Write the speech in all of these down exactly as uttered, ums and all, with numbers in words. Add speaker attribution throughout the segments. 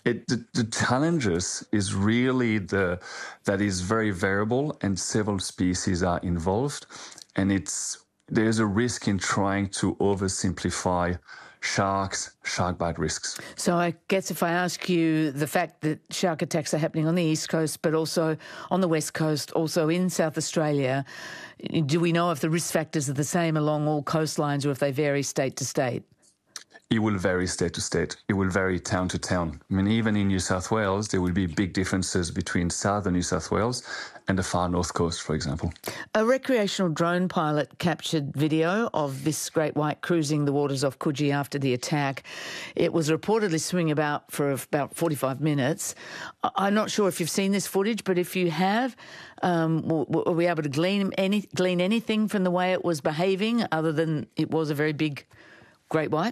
Speaker 1: It, the, the challenges is really the that is very variable and several species are involved, and it's there's a risk in trying to oversimplify sharks, shark bite risks.
Speaker 2: So I guess if I ask you the fact that shark attacks are happening on the East Coast, but also on the West Coast, also in South Australia, do we know if the risk factors are the same along all coastlines or if they vary state to state?
Speaker 1: It will vary state to state. It will vary town to town. I mean, even in New South Wales, there will be big differences between southern New South Wales and the far north coast, for example.
Speaker 2: A recreational drone pilot captured video of this great white cruising the waters off Coogee after the attack. It was reportedly swimming about for about forty-five minutes. I'm not sure if you've seen this footage, but if you have, um, were we able to glean, any, glean anything from the way it was behaving other than it was a very big great white?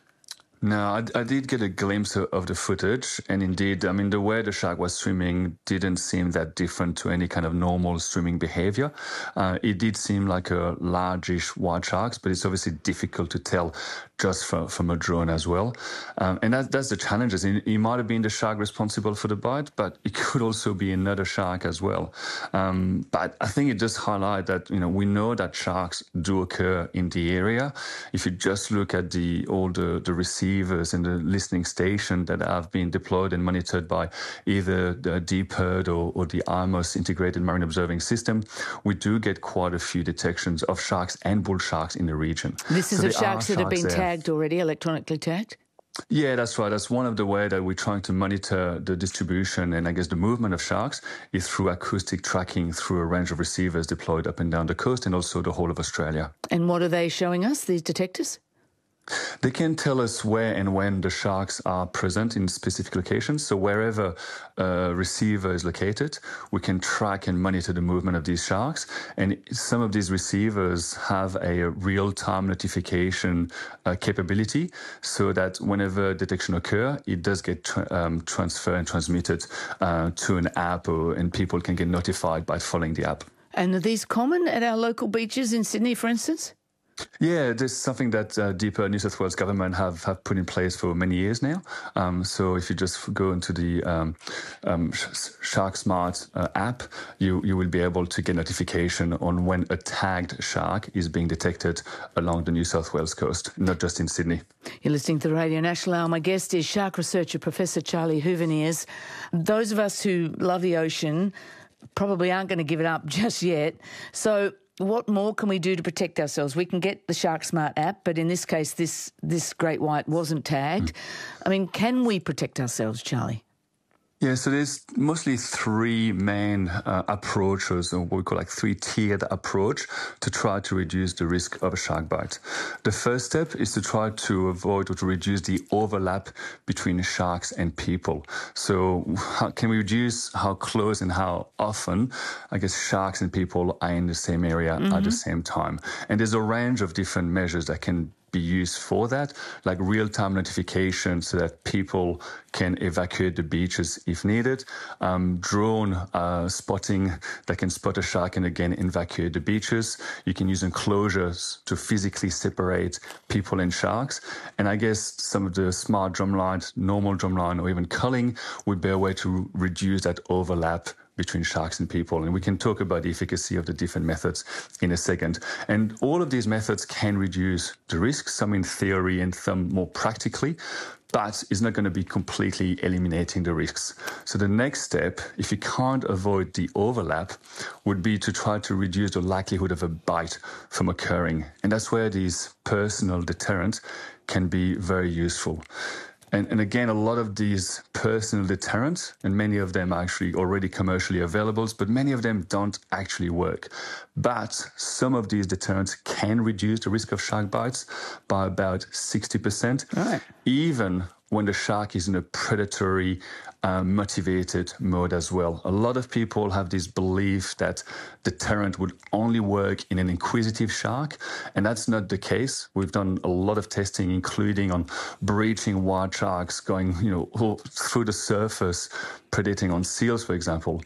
Speaker 1: No, I, I did get a glimpse of, of the footage, and indeed, I mean, the way the shark was swimming didn't seem that different to any kind of normal swimming behavior. Uh, it did seem like a largish white shark, but it's obviously difficult to tell just from, from a drone as well. Um, and that, that's the challenges. It, it might have been the shark responsible for the bite, but it could also be another shark as well. Um, but I think it does highlight that, you know, we know that sharks do occur in the area. If you just look at the all the, the receivers and the listening station that have been deployed and monitored by either the DPIRD or, or the ARMOS integrated marine observing system, we do get quite a few detections of sharks and bull sharks in the region.
Speaker 2: This is
Speaker 1: so
Speaker 2: of sharks that have been
Speaker 1: there.
Speaker 2: tagged already, electronically tagged?
Speaker 1: Yeah, that's right. That's one of the ways that we're trying to monitor the distribution and I guess the movement of sharks is through acoustic tracking through a range of receivers deployed up and down the coast and also the whole of Australia.
Speaker 2: And what are they showing us, these detectors?
Speaker 1: They can tell us where and when the sharks are present in specific locations. So wherever a receiver is located, we can track and monitor the movement of these sharks. And some of these receivers have a real-time notification uh, capability so that whenever detection occurs, it does get tra- um, transferred and transmitted uh, to an app, or, and people can get notified by following the app.
Speaker 2: And are these common at our local beaches in Sydney, for instance?
Speaker 1: Yeah, this is something that uh, DPIRD New South Wales government have, have put in place for many years now. Um, so if you just go into the um, um, Shark Smart uh, app, you, you will be able to get notification on when a tagged shark is being detected along the New South Wales coast, not just in Sydney.
Speaker 2: You're listening to the Radio National Hour. My guest is shark researcher Professor Charlie Huveniers. Those of us who love the ocean probably aren't going to give it up just yet. So what more can we do to protect ourselves? We can get the Shark Smart app, but in this case, this this great white wasn't tagged. Mm. I mean, can we protect ourselves, Charlie?
Speaker 1: Yeah, so there's mostly three main uh, approaches, or what we call like three-tiered approach to try to reduce the risk of a shark bite. The first step is to try to avoid or to reduce the overlap between sharks and people. So how can we reduce how close and how often, I guess, sharks and people are in the same area mm-hmm. at the same time? And there's a range of different measures that can be used for that, like real-time notification so that people can evacuate the beaches if needed, um, drone uh, spotting that can spot a shark and again evacuate the beaches. You can use enclosures to physically separate people and sharks. And I guess some of the smart drumline, normal drumline, or even culling would be a way to reduce that overlap between sharks and people. And we can talk about the efficacy of the different methods in a second. And all of these methods can reduce the risks, some in theory and some more practically, but it's not going to be completely eliminating the risks. So the next step, if you can't avoid the overlap, would be to try to reduce the likelihood of a bite from occurring. And that's where these personal deterrents can be very useful. And, and again, a lot of these personal deterrents, and many of them are actually already commercially available, but many of them don't actually work. But some of these deterrents can reduce the risk of shark bites by about sixty percent, right. even when the shark is in a predatory, uh, motivated mode as well. A lot of people have this belief that deterrent would only work in an inquisitive shark, and that's not the case. We've done a lot of testing, including on breaching white sharks going, you know, through the surface, predating on seals, for example.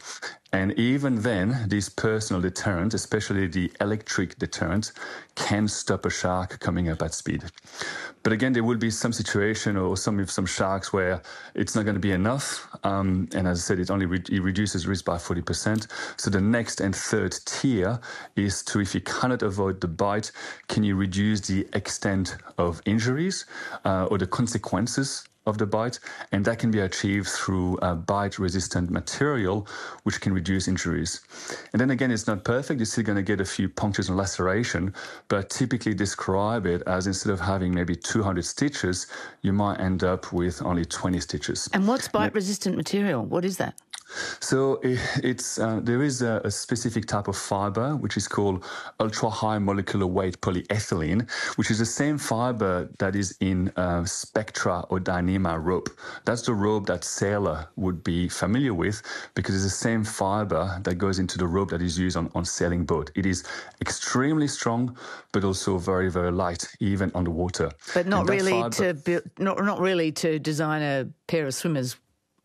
Speaker 1: And even then, these personal deterrents, especially the electric deterrent, can stop a shark coming up at speed. But again, there will be some situation or some of some sharks where it's not going to be enough. Um, and as I said, it only re- it reduces risk by forty percent. So the next and third tier is to, if you cannot avoid the bite, can you reduce the extent of injuries uh, or the consequences of the bite, and that can be achieved through a bite-resistant material, which can reduce injuries. And then again, it's not perfect. You're still going to get a few punctures and laceration, but I typically describe it as instead of having maybe two hundred stitches, you might end up with only twenty stitches.
Speaker 2: And what's bite-resistant material? What is that?
Speaker 1: So it's uh, there is a, a specific type of fiber which is called ultra-high molecular weight polyethylene, which is the same fiber that is in uh, Spectra or Dyneema rope. That's the rope that sailor would be familiar with because it's the same fiber that goes into the rope that is used on, on sailing boat. It is extremely strong, but also very, very light, even underwater.
Speaker 2: But not really
Speaker 1: fiber,
Speaker 2: to build, not not really to design a pair of swimmers.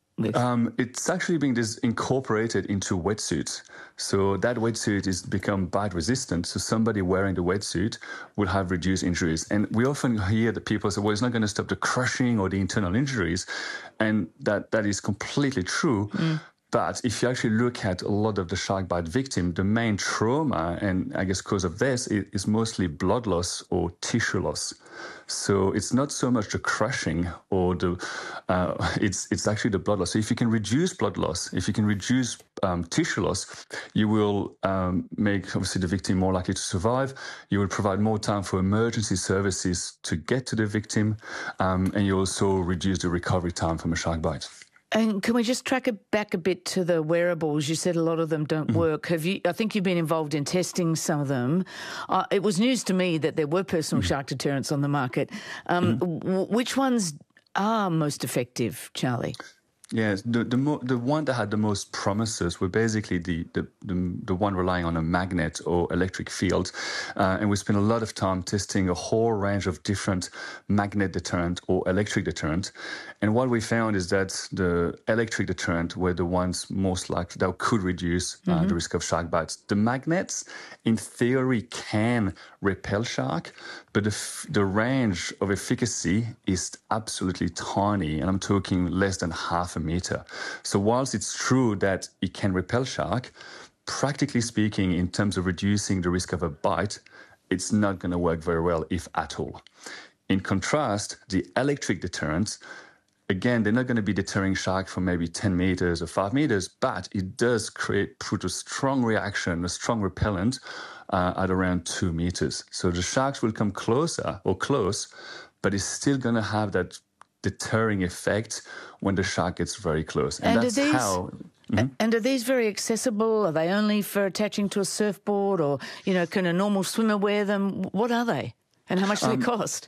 Speaker 1: Um, it's actually being dis- incorporated into wetsuits. So that wetsuit is become bite resistant. So somebody wearing the wetsuit will have reduced injuries. And we often hear that people say, well, it's not going to stop the crushing or the internal injuries. And that, that is completely true. Mm. But if you actually look at a lot of the shark bite victims, the main trauma, and I guess cause of this, is, is mostly blood loss or tissue loss. So it's not so much the crushing or the, uh, it's it's actually the blood loss. So if you can reduce blood loss, if you can reduce um, tissue loss, you will um, make obviously the victim more likely to survive. You will provide more time for emergency services to get to the victim, um, and you also reduce the recovery time from a shark bite.
Speaker 2: And can we just track it back a bit to the wearables? You said a lot of them don't work. Have you? I think you've been involved in testing some of them. Uh, it was news to me that there were personal mm. shark deterrents on the market. Um, mm. w- which ones are most effective, Charlie?
Speaker 1: Yes, the the, mo- the one that had the most promises were basically the, the, the, the one relying on a magnet or electric field. Uh, and we spent a lot of time testing a whole range of different magnet deterrent or electric deterrent. And what we found is that the electric deterrent were the ones most likely that could reduce uh, mm-hmm. the risk of shark bites. The magnets, in theory, can repel shark, but the, f- the range of efficacy is absolutely tiny. And I'm talking less than half a meter. So whilst it's true that it can repel shark, practically speaking, in terms of reducing the risk of a bite, it's not going to work very well, if at all. In contrast, the electric deterrents, again, they're not going to be deterring shark from maybe ten meters or five meters, but it does create, put a strong reaction, a strong repellent uh, at around two meters. So the sharks will come closer or close, but it's still going to have that deterring effect when the shark gets very close. And, and that's
Speaker 2: these,
Speaker 1: how... Mm-hmm.
Speaker 2: And are these very accessible? Are they only for attaching to a surfboard, or, you know, can a normal swimmer wear them? What are they? And how much do um, they cost?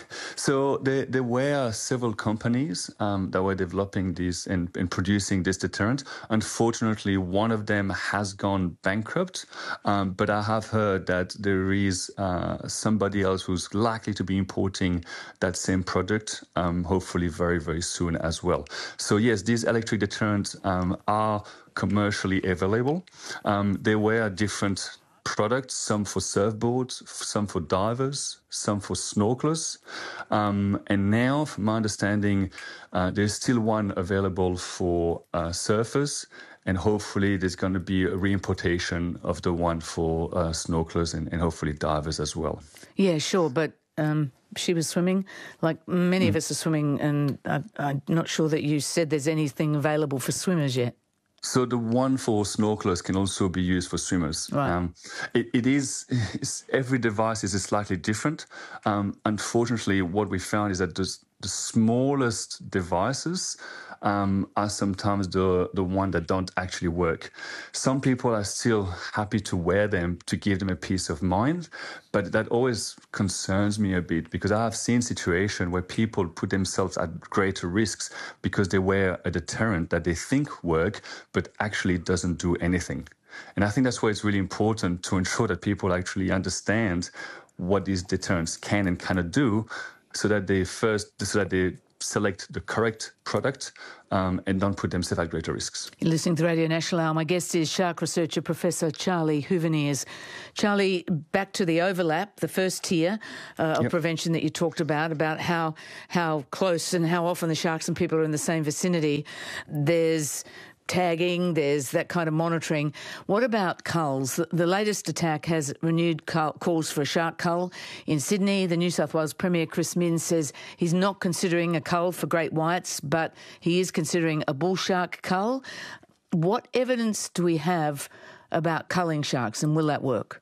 Speaker 1: So there, there were several companies um, that were developing these and, and producing this deterrent. Unfortunately, one of them has gone bankrupt, um, but I have heard that there is uh, somebody else who's likely to be importing that same product, um, hopefully very, very soon as well. So yes, these electric deterrents um, are commercially available. Um, there were different products, some for surfboards, some for divers, some for snorkelers. Um, and now, from my understanding, uh, there's still one available for uh, surfers, and hopefully there's going to be a reimportation of the one for uh, snorkelers and, and hopefully divers as well.
Speaker 2: Yeah, sure, but... Um... She was swimming, like many mm. of us are swimming, and I, I'm not sure that you said there's anything available for swimmers yet.
Speaker 1: So the one for snorkelers can also be used for swimmers.
Speaker 2: Right.
Speaker 1: Um, it, it is, every device is slightly different. Um, unfortunately, what we found is that the, the smallest devices um, are sometimes the, the one that don't actually work. Some people are still happy to wear them to give them a peace of mind, but that always concerns me a bit because I have seen situations where people put themselves at greater risks because they wear a deterrent that they think work, but actually doesn't do anything. And I think that's why it's really important to ensure that people actually understand what these deterrents can and cannot do, so that they first, so that they select the correct product um, and don't put themselves at greater risks.
Speaker 2: You're listening to Radio National Hour. My guest is shark researcher Professor Charlie Huveniers. Charlie, back to the overlap, the first tier uh, of yep. prevention that you talked about, about how how close and how often the sharks and people are in the same vicinity. There's tagging, there's that kind of monitoring. What about culls? The, the latest attack has renewed cull, calls for a shark cull in Sydney. The New South Wales Premier Chris Minns says he's not considering a cull for great whites, but he is considering a bull shark cull. What evidence do we have about culling sharks, and will that work?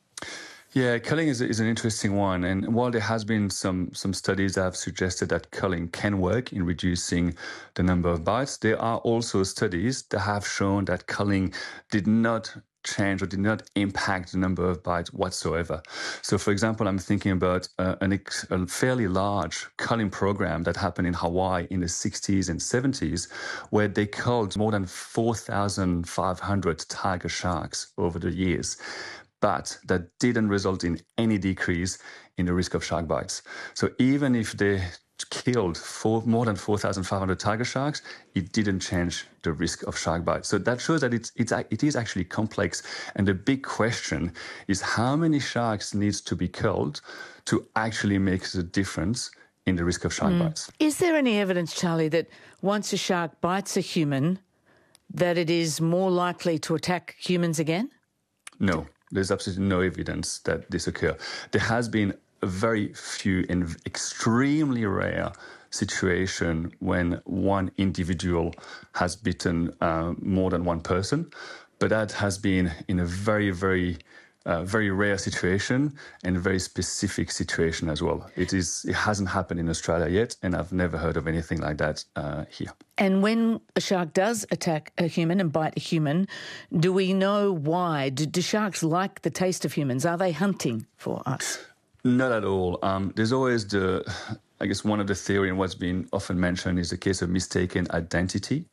Speaker 1: Yeah, culling is, is an interesting one. And while there has been some, some studies that have suggested that culling can work in reducing the number of bites, there are also studies that have shown that culling did not change or did not impact the number of bites whatsoever. So, for example, I'm thinking about uh, an, a fairly large culling program that happened in Hawaii in the sixties and seventies, where they culled more than four thousand five hundred tiger sharks over the years. But that didn't result in any decrease in the risk of shark bites. So even if they killed four, more than four thousand five hundred tiger sharks, it didn't change the risk of shark bites. So that shows that it's, it's, it is actually complex. And the big question is how many sharks needs to be killed to actually make the difference in the risk of shark mm. bites.
Speaker 2: Is there any evidence, Charlie, that once a shark bites a human, that it is more likely to attack humans again?
Speaker 1: No. There's absolutely no evidence that this occurs. There has been a very few and extremely rare situation when one individual has bitten uh, more than one person, but that has been in a very, very, uh, very rare situation and a very specific situation as well. It is. It hasn't happened in Australia yet, and I've never heard of anything like that uh, here.
Speaker 2: And when a shark does attack a human and bite a human, do we know why? Do, do sharks like the taste of humans? Are they hunting for us?
Speaker 1: Not at all. Um, there's always the, I guess one of the theory and what's been often mentioned is the case of mistaken identity,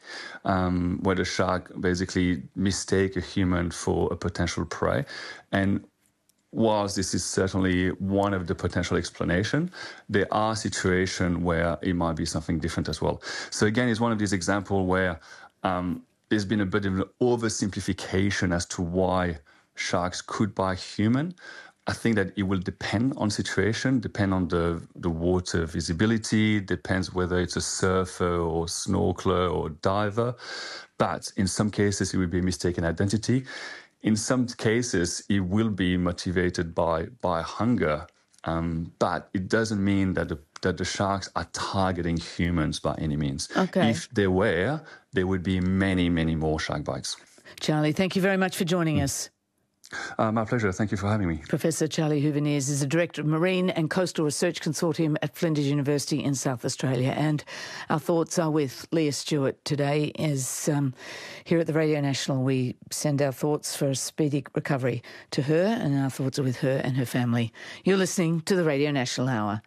Speaker 1: um, where the shark basically mistake a human for a potential prey. And whilst this is certainly one of the potential explanation, there are situations where it might be something different as well. So again, it's one of these examples where um, there's been a bit of an oversimplification as to why sharks could bite human. I think that it will depend on situation, depend on the, the water visibility, depends whether it's a surfer or snorkeler or diver. But in some cases, it will be mistaken identity. In some cases, it will be motivated by, by hunger, um, but it doesn't mean that the, that the sharks are targeting humans by any means.
Speaker 2: Okay.
Speaker 1: If they were, there would be many, many more shark bites.
Speaker 2: Charlie, thank you very much for joining us.
Speaker 1: Uh, my pleasure. Thank you for having me.
Speaker 2: Professor Charlie Huveniers is the Director of Marine and Coastal Research Consortium at Flinders University in South Australia. And our thoughts are with Leah Stewart today. As um, here at the Radio National, we send our thoughts for a speedy recovery to her, and our thoughts are with her and her family. You're listening to the Radio National Hour.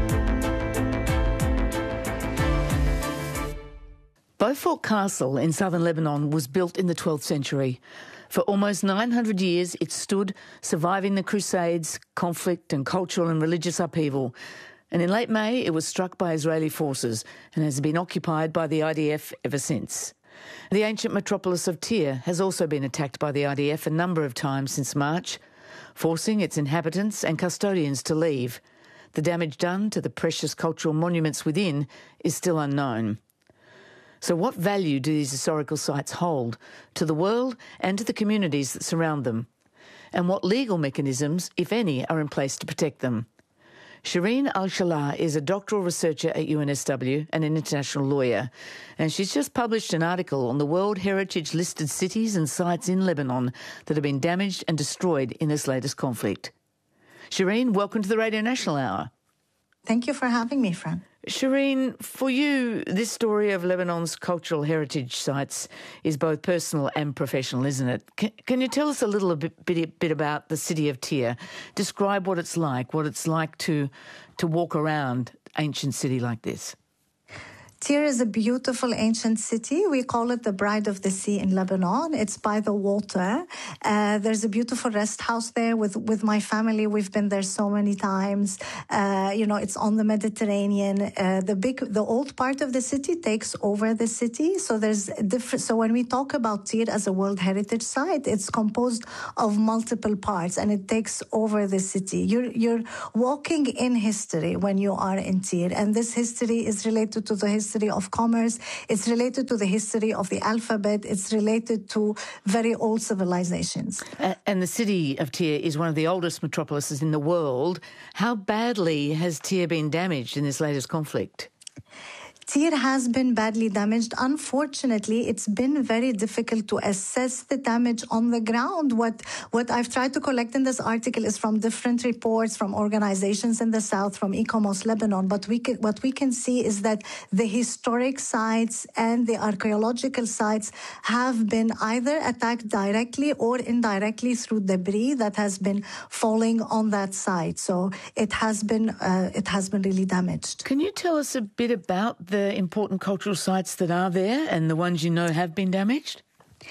Speaker 2: Beaufort Castle in southern Lebanon was built in the twelfth century. For almost nine hundred years, it stood, surviving the Crusades, conflict and cultural and religious upheaval. And in late May, it was struck by Israeli forces and has been occupied by the I D F ever since. The ancient metropolis of Tyre has also been attacked by the I D F a number of times since March, forcing its inhabitants and custodians to leave. The damage done to the precious cultural monuments within is still unknown. So what value do these historical sites hold to the world and to the communities that surround them? And what legal mechanisms, if any, are in place to protect them? Shireen Al-Shalah is a doctoral researcher at U N S W and an international lawyer, and she's just published an article on the World Heritage listed cities and sites in Lebanon that have been damaged and destroyed in this latest conflict. Shireen, welcome to the Radio National Hour.
Speaker 3: Thank you for having me, Fran.
Speaker 2: Shireen, for you, this story of Lebanon's cultural heritage sites is both personal and professional, isn't it? Can, can you tell us a little bit, bit, bit about the city of Tyre? Describe what it's like, what it's like to to walk around ancient city like this.
Speaker 3: Tyre is a beautiful ancient city. We call it the Bride of the Sea in Lebanon. It's by the water. Uh, there's a beautiful rest house there with, with my family. We've been there so many times. Uh, you know, it's on the Mediterranean. Uh, the big, the old part of the city takes over the city. So there's different. So when we talk about Tyre as a World Heritage Site, it's composed of multiple parts, and it takes over the city. You're you're walking in history when you are in Tyre, and this history is related to the history of commerce. It's related to the history of the alphabet. It's related to very old civilizations.
Speaker 2: Uh, and the city of Tyre is one of the oldest metropolises in the world. How badly has Tyre been damaged in this latest conflict?
Speaker 3: Tyre has been badly damaged. Unfortunately, it's been very difficult to assess the damage on the ground. What what I've tried to collect in this article is from different reports, from organizations in the south, from ICOMOS Lebanon. But we can, what we can see is that the historic sites and the archaeological sites have been either attacked directly or indirectly through debris that has been falling on that site. So it has been uh, it has been really damaged.
Speaker 2: Can you tell us a bit about the The important cultural sites that are there and the ones you know have been damaged?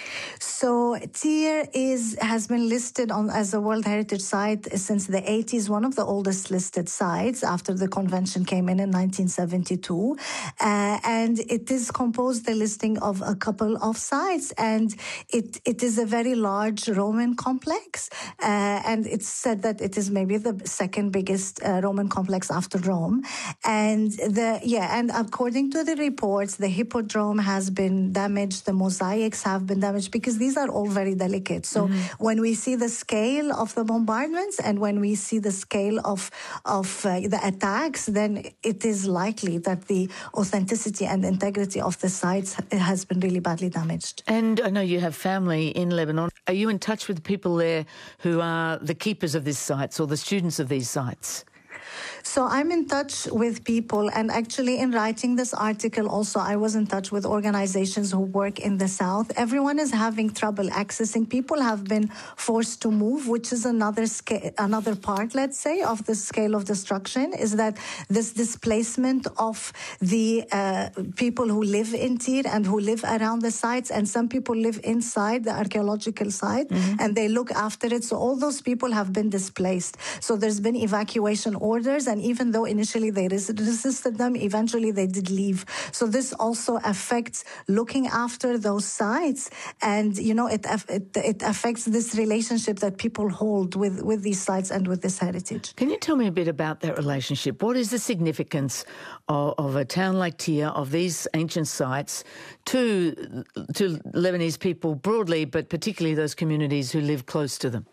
Speaker 3: So Tyre is has been listed on as a World Heritage Site since the eighties, one of the oldest listed sites after the convention came in in nineteen seventy-two. Uh, and it is composed, the listing, of a couple of sites. And it, it is a very large Roman complex. Uh, and it's said that it is maybe the second biggest uh, Roman complex after Rome. And the yeah, and according to the reports, the hippodrome has been damaged, the mosaics have been damaged, because these are all very delicate. So mm-hmm. when we see the scale of the bombardments and when we see the scale of of uh, the attacks, then it is likely that the authenticity and integrity of the sites has been really badly damaged.
Speaker 2: And I know you have family in Lebanon. Are you in touch with the people there who are the keepers of these sites or the students of these sites?
Speaker 3: So I'm in touch with people, and actually in writing this article also I was in touch with organizations who work in the south. Everyone is having trouble accessing. People have been forced to move, which is another sca- another part, let's say, of the scale of destruction, is that this displacement of the uh, people who live in Tyre and who live around the sites, and some people live inside the archaeological site mm-hmm. and they look after it. So all those people have been displaced. So there's been evacuation orders, and even though initially they resisted them, eventually they did leave. So this also affects looking after those sites, and you know it it, it affects this relationship that people hold with, with these sites and with this heritage.
Speaker 2: Can you tell me a bit about that relationship? What is the significance of, of a town like Tyre, of these ancient sites, to to Lebanese people broadly, but particularly those communities who live close to them?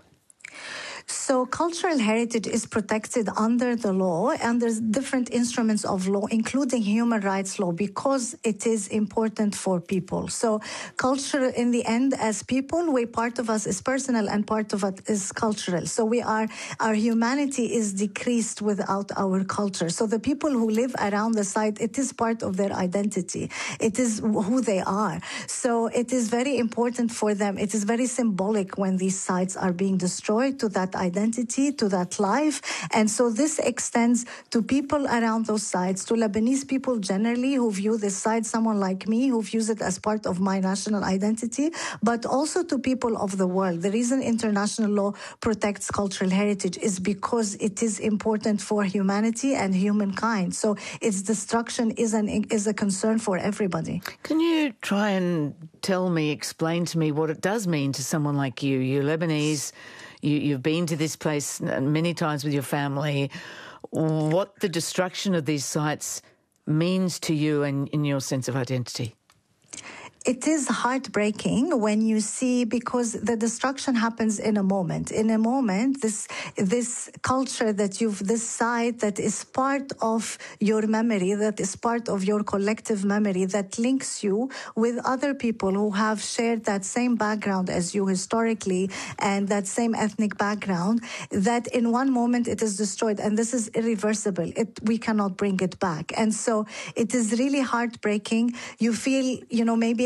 Speaker 3: So cultural heritage is protected under the law, and there's different instruments of law, including human rights law, because it is important for people. So culture, in the end, as people, we part of us is personal and part of it is cultural. So we are, our humanity is decreased without our culture. So the people who live around the site, it is part of their identity. It is who they are. So it is very important for them. It is very symbolic when these sites are being destroyed to that identity, to that life. And so this extends to people around those sites, to Lebanese people generally who view this site, someone like me who views it as part of my national identity, but also to people of the world. The reason international law protects cultural heritage is because it is important for humanity and humankind. So its destruction is an is a concern for everybody.
Speaker 2: Can you try and tell me, explain to me what it does mean to someone like you? You're Lebanese. You, you've been to this place many times with your family. What the destruction of these sites means to you and in your sense of identity?
Speaker 3: It is heartbreaking when you see, because the destruction happens in a moment. In a moment, this this culture that you've, this site that is part of your memory, that is part of your collective memory, that links you with other people who have shared that same background as you historically and that same ethnic background, that in one moment it is destroyed, and this is irreversible. It, we cannot bring it back. And so it is really heartbreaking. You feel, you know, maybe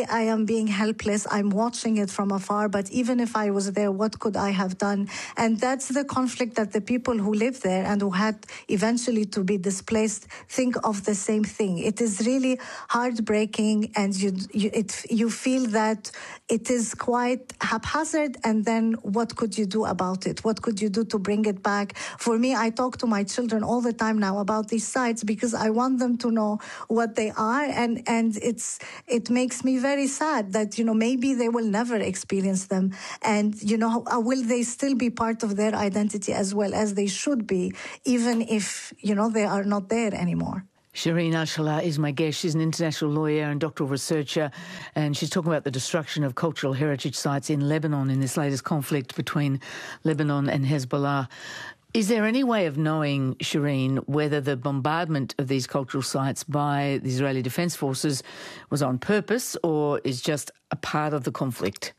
Speaker 3: I am being helpless. I'm watching it from afar, but even if I was there, what could I have done? And that's the conflict that the people who live there and who had eventually to be displaced think of the same thing. It is really heartbreaking, and you you, it, you feel that it is quite haphazard, and then what could you do about it? What could you do to bring it back? For me, I talk to my children all the time now about these sites because I want them to know what they are, and, and it's it makes me very sad that, you know, maybe they will never experience them, and, you know, will they still be part of their identity as well as they should be, even if, you know, they are not there anymore.
Speaker 2: Shireen Al-Shala is my guest. She's an international lawyer and doctoral researcher, and she's talking about the destruction of cultural heritage sites in Lebanon in this latest conflict between Lebanon and Hezbollah. Is there any way of knowing, Shireen, whether the bombardment of these cultural sites by the Israeli Defence Forces was on purpose or is just a part of the conflict?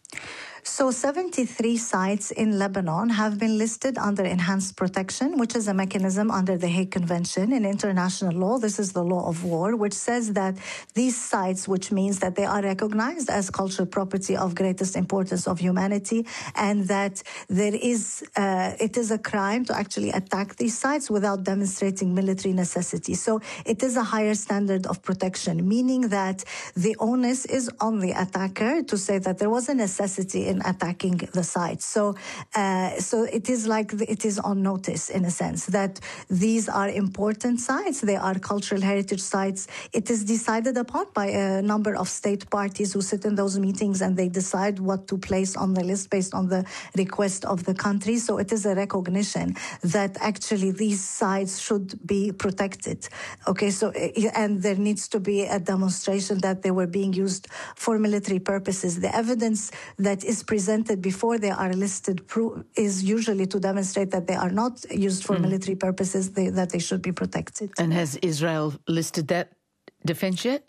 Speaker 3: So seventy-three sites in Lebanon have been listed under enhanced protection, which is a mechanism under the Hague Convention. In international law, this is the law of war, which says that these sites, which means that they are recognized as cultural property of greatest importance of humanity, and that there is, uh, it is a crime to actually attack these sites without demonstrating military necessity. So it is a higher standard of protection, meaning that the onus is on the attacker to say that there was a necessity in attacking the site. So, uh, so it is like the, it is on notice in a sense that these are important sites. They are cultural heritage sites. It is decided upon by a number of state parties who sit in those meetings, and they decide what to place on the list based on the request of the country. So it is a recognition that actually these sites should be protected. Okay, so and there needs to be a demonstration that they were being used for military purposes. The evidence that is presented before they are listed pro- is usually to demonstrate that they are not used for mm. military purposes, they, that they should be protected.
Speaker 2: And has Israel listed that defense yet?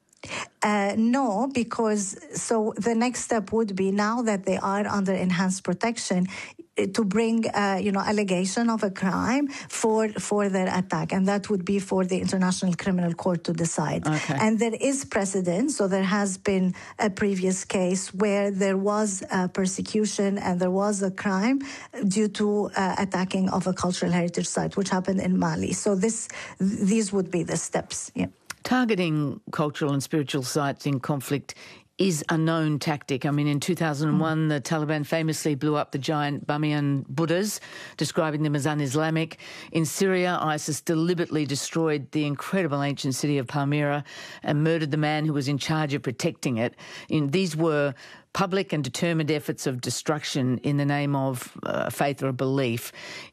Speaker 3: Uh, no, because so the next step would be, now that they are under enhanced protection, to bring, uh, you know, allegation of a crime for for their attack, and that would be for the International Criminal Court to decide.
Speaker 2: Okay.
Speaker 3: And there is precedent, so there has been a previous case where there was uh, persecution and there was a crime due to uh, attacking of a cultural heritage site, which happened in Mali. So this, th- these would be the steps. Yeah.
Speaker 2: Targeting cultural and spiritual sites in conflict is a known tactic. I mean, in two thousand one, mm. the Taliban famously blew up the giant Bamiyan Buddhas, describing them as un-Islamic. In Syria, ISIS deliberately destroyed the incredible ancient city of Palmyra and murdered the man who was in charge of protecting it. In, these were public and determined efforts of destruction in the name of uh, faith or a belief.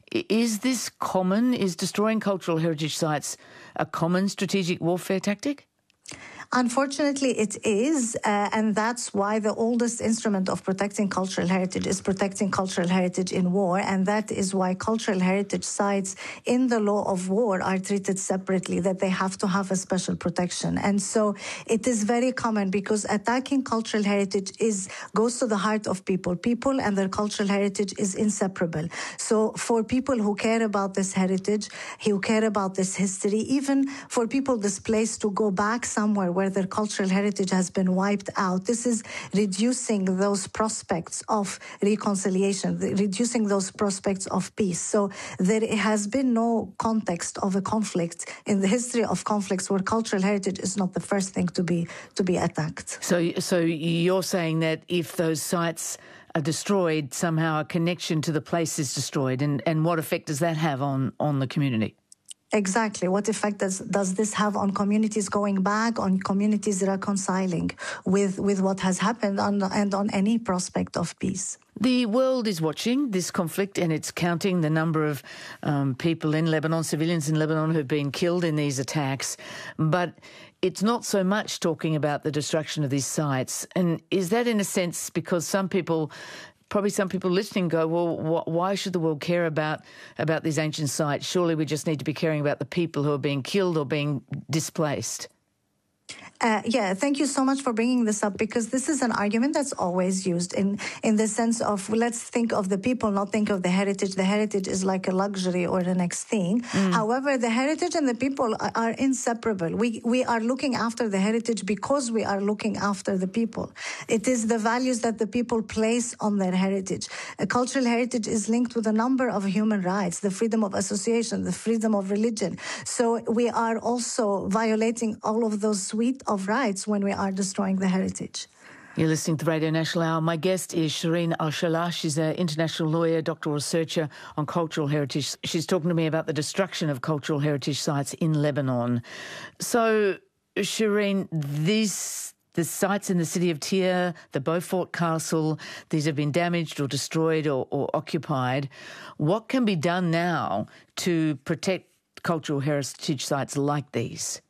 Speaker 2: Is this common? Is destroying cultural heritage sites a common strategic warfare tactic?
Speaker 3: Unfortunately, it is, uh, and that's why the oldest instrument of protecting cultural heritage is protecting cultural heritage in war, and that is why cultural heritage sites in the law of war are treated separately, that they have to have a special protection. And so it is very common, because attacking cultural heritage is goes to the heart of people. People and their cultural heritage is inseparable. So for people who care about this heritage, who care about this history, even for people displaced to go back somewhere where their cultural heritage has been wiped out, this is reducing those prospects of reconciliation, reducing those prospects of peace. So there has been no context of a conflict in the history of conflicts where cultural heritage is not the first thing to be to be attacked.
Speaker 2: So, so you're saying that if those sites are destroyed, somehow a connection to the place is destroyed, and, and what effect does that have on, on the community?
Speaker 3: Exactly. What effect does, does this have on communities going back, on communities reconciling with, with what has happened, on, and on any prospect of peace?
Speaker 2: The world is watching this conflict, and it's counting the number of um, people in Lebanon, civilians in Lebanon, who've been killed in these attacks. But it's not so much talking about the destruction of these sites. And is that, in a sense, because some people... Probably some people listening go, well, wh- why should the world care about, about these ancient sites? Surely we just need to be caring about the people who are being killed or being displaced.
Speaker 3: Uh, yeah, thank you so much for bringing this up, because this is an argument that's always used in, in the sense of, let's think of the people, not think of the heritage. The heritage is like a luxury or the next thing. Mm. However, the heritage and the people are, are inseparable. We, we are looking after the heritage because we are looking after the people. It is the values that the people place on their heritage. A cultural heritage is linked with a number of human rights, the freedom of association, the freedom of religion. So we are also violating all of those suite of rights when we are destroying the heritage.
Speaker 2: You're listening to Radio National Hour. My guest is Shireen Al-Shalah. She's an international lawyer, doctoral researcher on cultural heritage. She's talking to me about the destruction of cultural heritage sites in Lebanon. So, Shireen, these the sites in the city of Tyre, the Beaufort Castle, these have been damaged or destroyed or, or occupied. What can be done now to protect cultural heritage sites like these?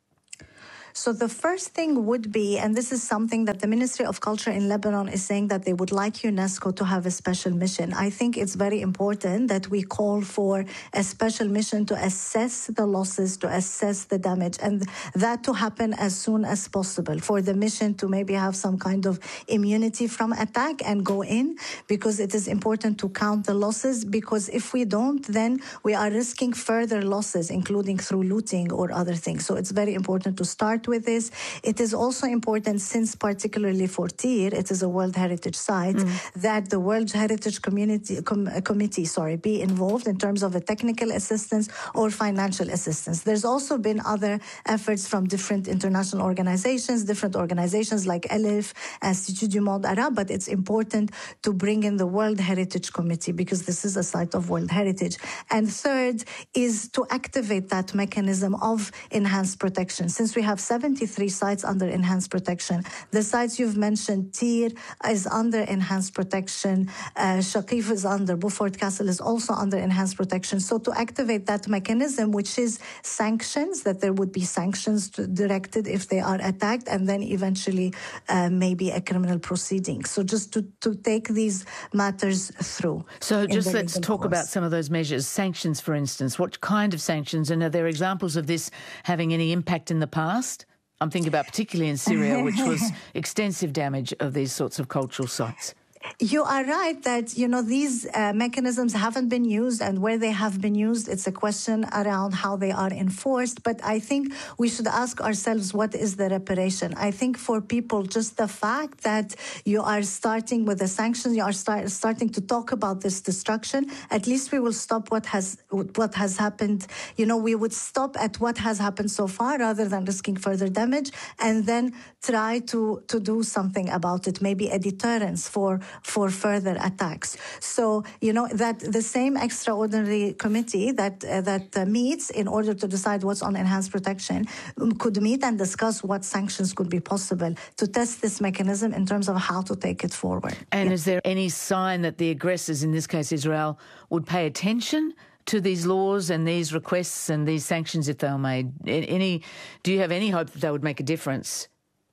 Speaker 3: So the first thing would be, and this is something that the Ministry of Culture in Lebanon is saying, that they would like UNESCO to have a special mission. I think it's very important that we call for a special mission to assess the losses, to assess the damage, and that to happen as soon as possible, for the mission to maybe have some kind of immunity from attack and go in, because it is important to count the losses, because if we don't, then we are risking further losses, including through looting or other things. So it's very important to start with this. It is also important, since particularly for Tyre, it is a World Heritage Site, mm. that the World Heritage Community com, Committee, sorry, be involved in terms of a technical assistance or financial assistance. There's also been other efforts from different international organizations, different organizations like ELIF, Institut du Monde Arabe, but it's important to bring in the World Heritage Committee, because this is a site of World Heritage. And third is to activate that mechanism of enhanced protection. Since we have seventy-three sites under enhanced protection. The sites you've mentioned, Tyre is under enhanced protection, uh, Shaqif is under, Beaufort Castle is also under enhanced protection. So to activate that mechanism, which is sanctions, that there would be sanctions directed if they are attacked, and then eventually uh, maybe a criminal proceeding. So just to, to take these matters through.
Speaker 2: So just let's talk course. about some of those measures. Sanctions, for instance. What kind of sanctions? And are there examples of this having any impact in the past? I'm thinking about particularly in Syria, which was extensive damage of these sorts of cultural sites.
Speaker 3: You are right that, you know, these uh, mechanisms haven't been used, and where they have been used, it's a question around how they are enforced. But I think we should ask ourselves, what is the reparation? I think for people, just the fact that you are starting with the sanctions, you are start, starting to talk about this destruction, at least we will stop what has what has happened. You know, we would stop at what has happened so far rather than risking further damage, and then try to, to do something about it, maybe a deterrence for for further attacks. So, you know, that the same extraordinary committee that uh, that uh, meets in order to decide what's on enhanced protection um, could meet and discuss what sanctions could be possible to test this mechanism in terms of how to take it forward.
Speaker 2: And
Speaker 3: yeah.
Speaker 2: is there any sign that the aggressors, in this case Israel, would pay attention to these laws and these requests and these sanctions if they were made? Any, do you have any hope that they would make a difference?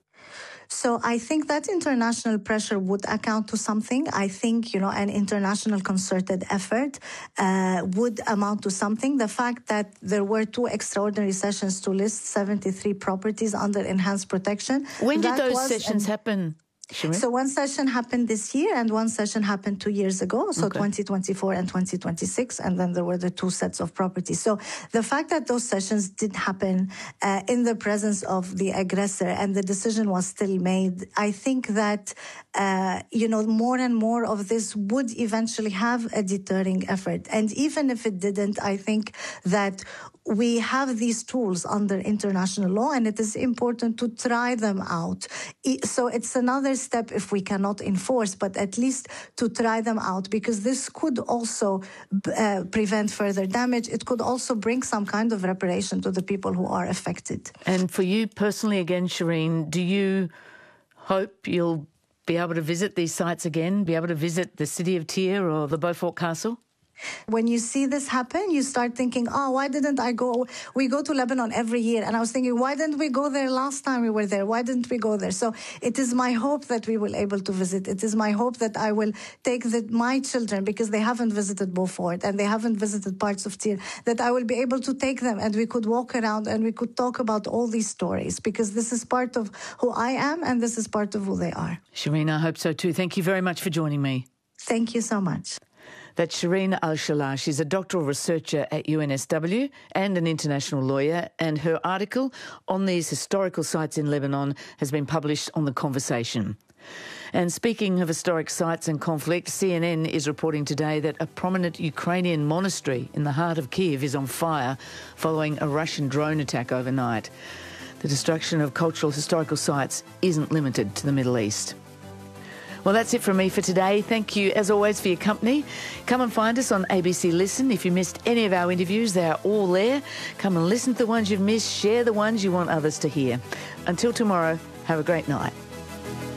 Speaker 3: So I think that international pressure would account to something. I think, you know, an international concerted effort uh, would amount to something. The fact that there were two extraordinary sessions to list seventy-three properties under enhanced protection.
Speaker 2: When did those sessions an- happen? Sure.
Speaker 3: So one session happened this year and one session happened two years ago, so okay. twenty twenty-four and twenty twenty-six, and then there were the two sets of properties. So the fact that those sessions did happen uh, in the presence of the aggressor and the decision was still made, I think that, uh, you know, more and more of this would eventually have a deterring effort. And even if it didn't, I think that we have these tools under international law, and it is important to try them out. So it's another step if we cannot enforce, but at least to try them out, because this could also uh, prevent further damage. It could also bring some kind of reparation to the people who are affected.
Speaker 2: And for you personally, again, Shireen, do you hope you'll be able to visit these sites again, be able to visit the city of Tyre or the Beaufort Castle?
Speaker 3: When you see this happen, you start thinking, oh, why didn't I go? We go to Lebanon every year. And I was thinking, why didn't we go there last time we were there? Why didn't we go there? So it is my hope that we will able to visit. It is my hope that I will take the, my children, because they haven't visited Beaufort and they haven't visited parts of Tyre, that I will be able to take them and we could walk around and we could talk about all these stories, because this is part of who I am and this is part of who they are.
Speaker 2: Shireen, I hope so too. Thank you very much for joining me.
Speaker 3: Thank you so much.
Speaker 2: That's Shireen Al-Shalah. She's a doctoral researcher at U N S W and an international lawyer, and her article on these historical sites in Lebanon has been published on The Conversation. And speaking of historic sites and conflict, C N N is reporting today that a prominent Ukrainian monastery in the heart of Kyiv is on fire following a Russian drone attack overnight. The destruction of cultural historical sites isn't limited to the Middle East. Well, that's it from me for today. Thank you, as always, for your company. Come and find us on A B C Listen. If you missed any of our interviews, they are all there. Come and listen to the ones you've missed. Share the ones you want others to hear. Until tomorrow, have a great night.